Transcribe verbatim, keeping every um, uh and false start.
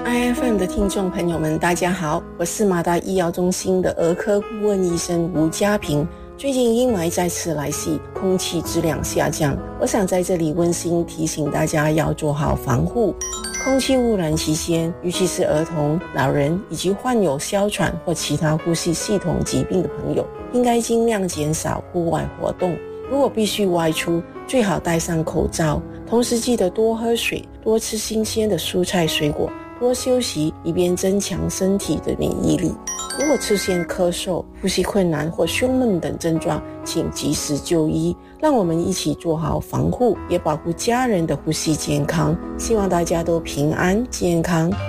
I F M 的听众朋友们大家好，我是马大医药中心的儿科顾问医生吴家平。最近阴霾再次来袭，空气质量下降，我想在这里温馨提醒大家要做好防护。空气污染期间，尤其是儿童、老人以及患有哮喘或其他呼吸系统疾病的朋友，应该尽量减少户外活动。如果必须外出，最好戴上口罩，同时记得多喝水，多吃新鲜的蔬菜水果，多休息，以便增强身体的免疫力。如果出现咳嗽、呼吸困难或胸闷等症状，请及时就医。让我们一起做好防护，也保护家人的呼吸健康。希望大家都平安健康。